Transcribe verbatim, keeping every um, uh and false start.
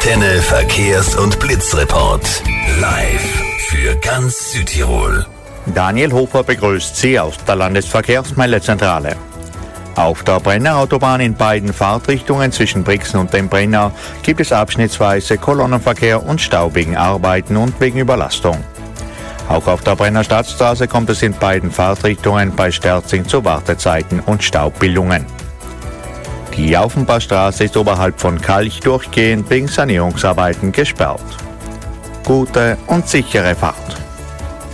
Antenne Verkehrs- und Blitzreport. Live für ganz Südtirol. Daniel Hofer begrüßt Sie aus der Landesverkehrsmeldezentrale. Auf der Brenner-Autobahn in beiden Fahrtrichtungen zwischen Brixen und dem Brenner gibt es abschnittsweise Kolonnenverkehr und Stau wegen Arbeiten und wegen Überlastung. Auch auf der Brenner Stadtstraße kommt es in beiden Fahrtrichtungen bei Sterzing zu Wartezeiten und Staubbildungen. Die Aufenbachstraße ist oberhalb von Kalch durchgehend wegen Sanierungsarbeiten gesperrt. Gute und sichere Fahrt.